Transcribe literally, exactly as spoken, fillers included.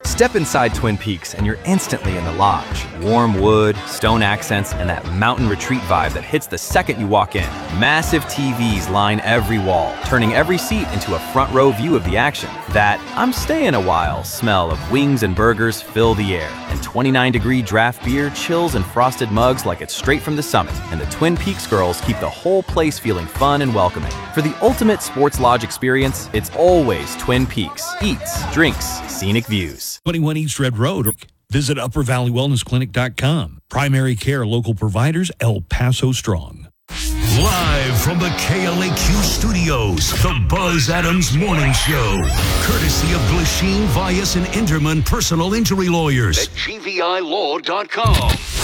Step inside Twin Peaks and you're instantly in the lodge. Warm wood, stone accents, and that mountain retreat vibe that hits the second you walk in. Massive T Vs line every wall, turning every seat into a front row view of the action. That "I'm staying a while" smell of wings and burgers fill the air, and twenty-nine degree draft beer chills in frosted mugs like it's straight from the summit. And the Twin Peaks girls keep the whole place feeling fun and welcoming. For the ultimate sports lodge experience, it's always Twin Peaks. Eats, drinks, scenic views. twenty-one East Red Road. Visit upper valley wellness clinic dot com. Primary care local providers, El Paso Strong. Live from the K L A Q studios, the Buzz Adams Morning Show. Courtesy of Glasheen, Vyas, and Inderman Personal Injury Lawyers at G V I law dot com.